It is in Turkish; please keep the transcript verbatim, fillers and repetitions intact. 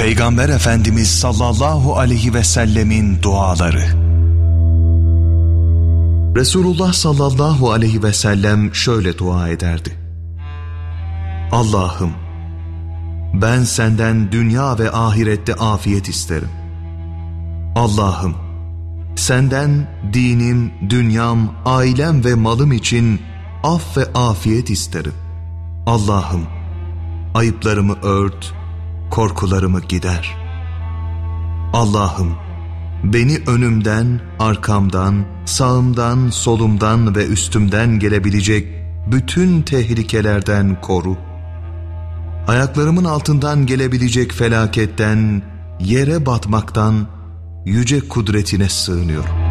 Peygamber Efendimiz sallallahu aleyhi ve sellemin duaları. Resulullah sallallahu aleyhi ve sellem şöyle dua ederdi: Allah'ım, ben senden dünya ve ahirette afiyet isterim. Allah'ım, senden dinim, dünyam, ailem ve malım için af ve afiyet isterim. Allah'ım, ayıplarımı ört, korkularımı gider. Allah'ım, beni önümden, arkamdan, sağımdan, solumdan ve üstümden gelebilecek bütün tehlikelerden koru. Ayaklarımın altından gelebilecek felaketten, yere batmaktan yüce kudretine sığınıyorum.